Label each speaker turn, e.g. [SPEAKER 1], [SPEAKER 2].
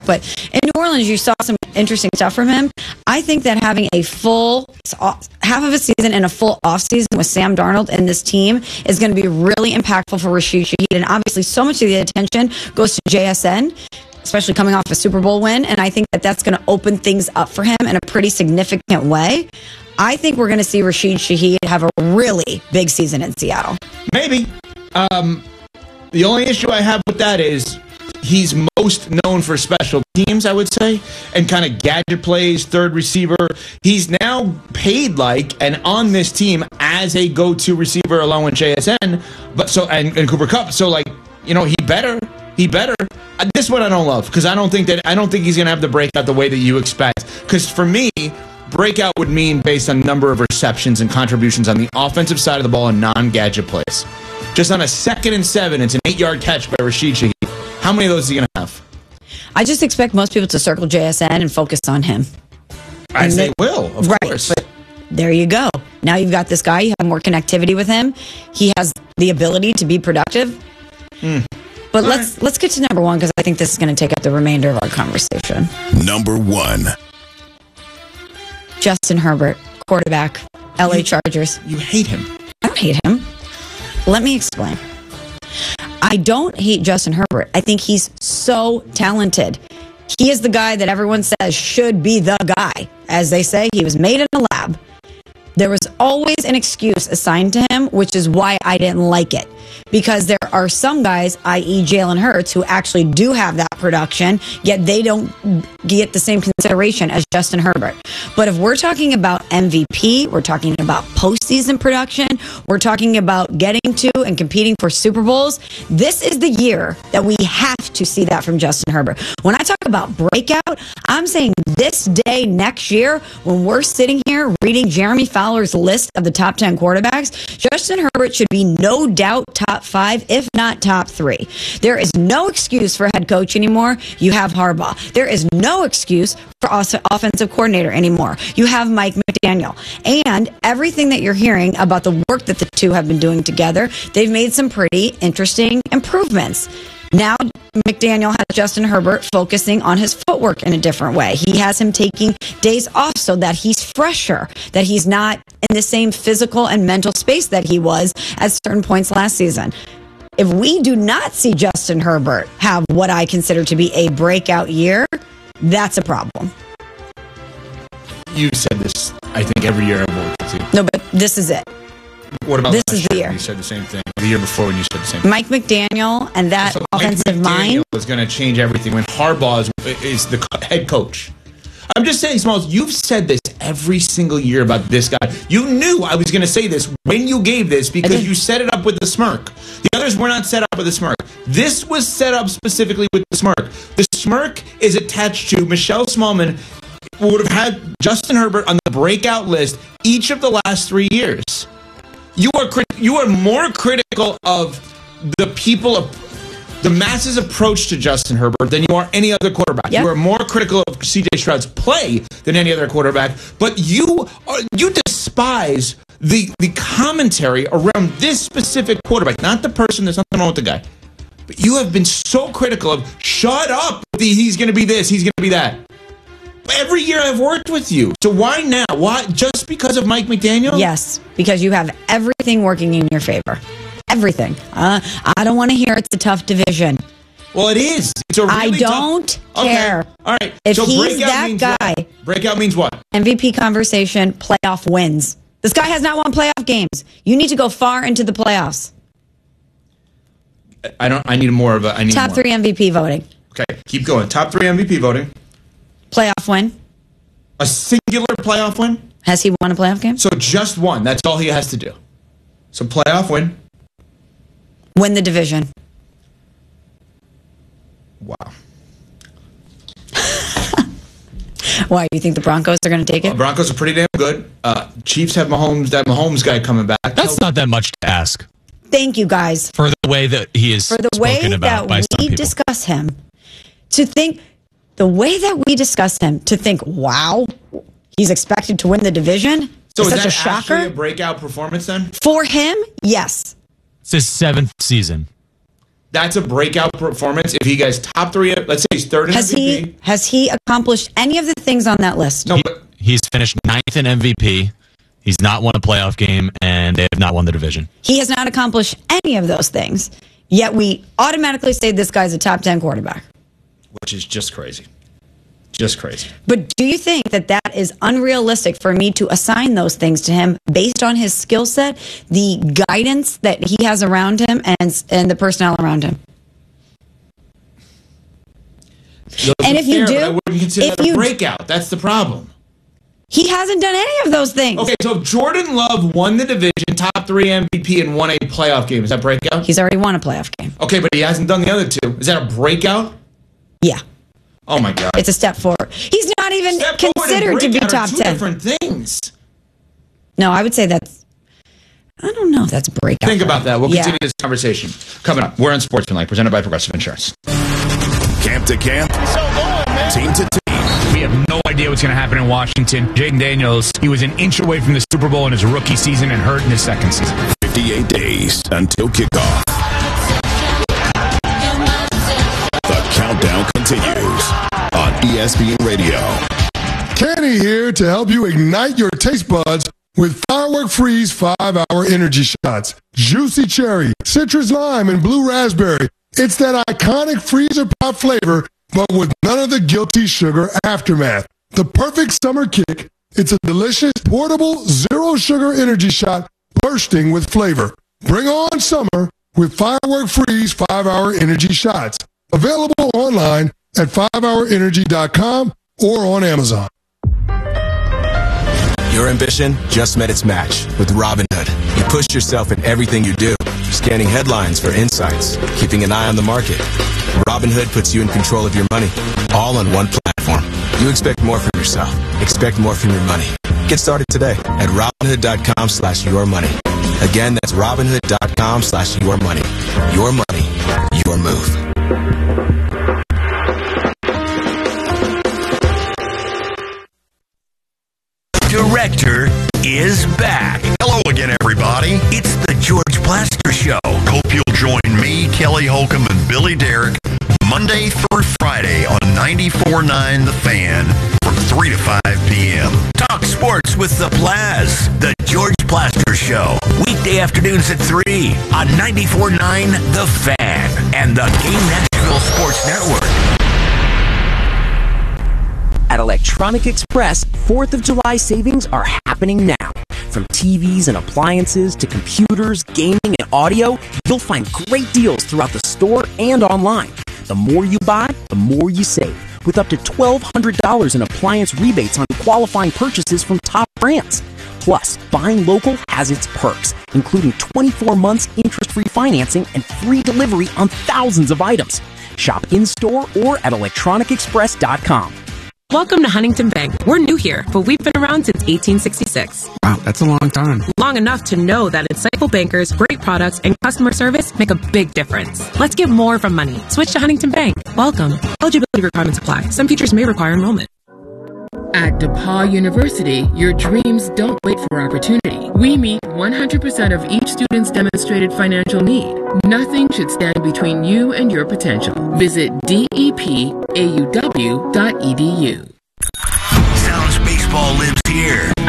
[SPEAKER 1] But in New Orleans, you saw some interesting stuff from him. I think that having a full half of a season and a full offseason with Sam Darnold and this team is going to be really impactful for Rashid Shaheed. And obviously, so much of the attention goes to JSN, especially coming off a Super Bowl win. And I think that that's going to open things up for him in a pretty significant way. I think we're going to see Rashid Shaheed have a really big season in Seattle.
[SPEAKER 2] Maybe. The only issue I have with that is he's most known for special teams, I would say, and kind of gadget plays, third receiver. He's now paid and on this team as a go-to receiver along with JSN, and Cooper Kupp. So he better. This one I don't love because I don't think he's going to have the breakout the way that you expect. Because for me, breakout would mean based on number of receptions and contributions on the offensive side of the ball and non-gadget plays. Just on a 2nd and 7, it's an 8-yard catch by Rashid Shaheed. How many of those is he going to have?
[SPEAKER 1] I just expect most people to circle JSN and focus on him.
[SPEAKER 2] As they will, of course.
[SPEAKER 1] But there you go. Now you've got this guy. You have more connectivity with him. He has the ability to be productive. But let's get to number one because I think this is going to take up the remainder of our conversation.
[SPEAKER 3] Number one.
[SPEAKER 1] Justin Herbert, quarterback, LA Chargers.
[SPEAKER 2] You hate him.
[SPEAKER 1] I don't hate him. Let me explain. I don't hate Justin Herbert. I think he's so talented. He is the guy that everyone says should be the guy. As they say, he was made in a lab. There was always an excuse assigned to him, which is why I didn't like it. Because there are some guys, i.e. Jalen Hurts, who actually do have that production, yet they don't get the same consideration as Justin Herbert. But if we're talking about MVP, we're talking about postseason production, we're talking about getting to and competing for Super Bowls, this is the year that we have to see that from Justin Herbert. When I talk about breakout, I'm saying this day next year, when we're sitting here reading Jeremy Fowler's list of the top 10 quarterbacks, Justin Herbert should be no doubt top 5, if not top 3. There is no excuse for head coach anymore. You have Harbaugh. There is no excuse for offensive coordinator anymore. You have Mike McDaniel. And everything that you're hearing about the work that the two have been doing together, they've made some pretty interesting improvements. Now, McDaniel has Justin Herbert focusing on his footwork in a different way. He has him taking days off so that he's fresher, that he's not in the same physical and mental space that he was at certain points last season. If we do not see Justin Herbert have what I consider to be a breakout year, that's a problem.
[SPEAKER 2] You've said this, I think, every year I've worked with you.
[SPEAKER 1] No, but this is it.
[SPEAKER 2] What about
[SPEAKER 1] this
[SPEAKER 2] last
[SPEAKER 1] is the
[SPEAKER 2] year?
[SPEAKER 1] year.
[SPEAKER 2] You said the same thing. The year before when you said the same thing.
[SPEAKER 1] Mike McDaniel and that offensive mind
[SPEAKER 2] is going to change everything when Harbaugh is the head coach. I'm just saying, Smalls, you've said this every single year about this guy. You knew I was going to say this when you gave this because you set it up with the smirk. The others were not set up with a smirk. This was set up specifically with the smirk. The smirk is attached to Michelle Smallman, who would have had Justin Herbert on the breakout list each of the last 3 years. You are more critical of the masses' approach to Justin Herbert than you are any other quarterback. Yep. You are more critical of C.J. Stroud's play than any other quarterback, but you despise the commentary around this specific quarterback, not the person. There's nothing wrong with the guy, but you have been so critical of. Shut up! He's going to be this. He's going to be that. Every year I've worked with you. So why now? Why? Just because of Mike McDaniel?
[SPEAKER 1] Yes, because you have everything working in your favor. Everything. I don't want to hear it's a tough division.
[SPEAKER 2] Well, it is. It's a really
[SPEAKER 1] I don't care.
[SPEAKER 2] Okay. All right.
[SPEAKER 1] If
[SPEAKER 2] so
[SPEAKER 1] he's that guy.
[SPEAKER 2] What? Breakout means what?
[SPEAKER 1] MVP conversation, playoff wins. This guy has not won playoff games. You need to go far into the playoffs.
[SPEAKER 2] I need more of a. I need
[SPEAKER 1] top
[SPEAKER 2] more.
[SPEAKER 1] 3 MVP voting.
[SPEAKER 2] Okay, keep going. Top 3 MVP voting.
[SPEAKER 1] Playoff win.
[SPEAKER 2] A singular playoff win?
[SPEAKER 1] Has he won a playoff game?
[SPEAKER 2] So just one. That's all he has to do. So playoff win.
[SPEAKER 1] Win the division.
[SPEAKER 2] Wow.
[SPEAKER 1] Why? You think the Broncos are going to take it?
[SPEAKER 2] Broncos are pretty damn good. Chiefs have Mahomes. That Mahomes guy coming back.
[SPEAKER 4] That's not that much to ask.
[SPEAKER 1] Thank you, guys.
[SPEAKER 4] For the way that he is
[SPEAKER 1] spoken about by some people. For the way that we discuss him. To think... The way that we discuss him, to think, wow, he's expected to win the division?
[SPEAKER 2] So is
[SPEAKER 1] such
[SPEAKER 2] that
[SPEAKER 1] a shocker?
[SPEAKER 2] actually a breakout performance then?
[SPEAKER 1] For him, yes.
[SPEAKER 4] It's his 7th season.
[SPEAKER 2] That's a breakout performance. If he gets top 3, let's say he's third in MVP.
[SPEAKER 1] Has he accomplished any of the things on that list?
[SPEAKER 2] No, but
[SPEAKER 4] He's finished 9th in MVP. He's not won a playoff game, and they have not won the division.
[SPEAKER 1] He has not accomplished any of those things. Yet we automatically say this guy's a top 10 quarterback.
[SPEAKER 2] which is just crazy. Just crazy.
[SPEAKER 1] But do you think that that is unrealistic for me to assign those things to him based on his skill set, the guidance that he has around him, and the personnel around him? And if you do,
[SPEAKER 2] I wouldn't consider that a breakout. That's the problem.
[SPEAKER 1] He hasn't done any of those things.
[SPEAKER 2] Okay, so if Jordan Love won the division, top 3 MVP, and won a playoff game, is that breakout?
[SPEAKER 1] He's already won a playoff game.
[SPEAKER 2] Okay, but he hasn't done the other 2. Is that a breakout?
[SPEAKER 1] Yeah.
[SPEAKER 2] Oh my God.
[SPEAKER 1] It's a step forward. He's not even considered to be top 10.
[SPEAKER 2] Different things.
[SPEAKER 1] No, I would say that's, I don't know if that's breakout.
[SPEAKER 2] Think about that. We'll continue this conversation. Coming up, we're on Sportsmanlike, presented by Progressive Insurance.
[SPEAKER 3] Camp to camp, team to team.
[SPEAKER 5] We have no idea what's going to happen in Washington. Jaden Daniels, he was an inch away from the Super Bowl in his rookie season and hurt in his second season.
[SPEAKER 3] 58 days until kickoff. The countdown continues on ESPN Radio.
[SPEAKER 6] Kenny here to help you ignite your taste buds with Firework Freeze 5-Hour Energy Shots. Juicy cherry, citrus lime, and blue raspberry. It's that iconic freezer pop flavor, but with none of the guilty sugar aftermath. The perfect summer kick. It's a delicious, portable, zero-sugar energy shot bursting with flavor. Bring on summer with Firework Freeze 5-Hour Energy Shots. Available online at 5hourenergy.com or on Amazon.
[SPEAKER 7] Your ambition just met its match with Robinhood. You push yourself in everything you do, scanning headlines for insights, keeping an eye on the market. Robinhood puts you in control of your money, all on one platform. You expect more from yourself. Expect more from your money. Get started today at Robinhood.com/yourmoney. Again, that's Robinhood.com/yourmoney. Your money, your move.
[SPEAKER 8] Director is back.
[SPEAKER 3] Hello again, everybody.
[SPEAKER 8] It's the George Plaster Show.
[SPEAKER 3] Hope you'll join me, Kelly Holcomb, and Billy Derrick Monday through Friday on 94.9 The Fan from 3 to 5 p.m.
[SPEAKER 8] Talk sports with the Plaz. The George Plaster Show. Weekday afternoons at 3 on 94.9 The Fan and the Game Nashville Sports Network.
[SPEAKER 9] At Electronic Express, 4th of July savings are happening now. From TVs and appliances to computers, gaming, and audio, you'll find great deals throughout the store and online. The more you buy, the more you save, with up to $1,200 in appliance rebates on qualifying purchases from top brands. Plus, buying local has its perks, including 24 months interest-free financing and free delivery on thousands of items. Shop in-store or at electronicexpress.com.
[SPEAKER 10] Welcome to Huntington Bank. We're new here, but we've been around since 1866.
[SPEAKER 11] Wow, that's a long time.
[SPEAKER 10] Long enough to know that insightful bankers, great products, and customer service make a big difference. Let's get more from money. Switch to Huntington Bank. Welcome. Eligibility requirements apply. Some features may require enrollment.
[SPEAKER 12] At DePaul University, your dreams don't wait for opportunity. We meet 100% of each student's demonstrated financial need. Nothing should stand between you and your potential. Visit depauw.edu.
[SPEAKER 8] Sounds baseball lives here.